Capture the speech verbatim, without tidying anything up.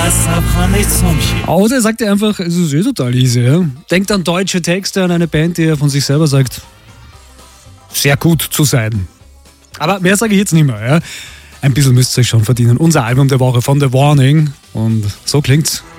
Oder er sagt einfach, es ist eh total easy. Ja? Denkt an deutsche Texte, an eine Band, die er von sich selber sagt, sehr gut zu sein. Aber mehr sage ich jetzt nicht mehr. Ja? Ein bisschen müsst ihr euch schon verdienen. Unser Album der Woche von The Warning. Und so klingt's.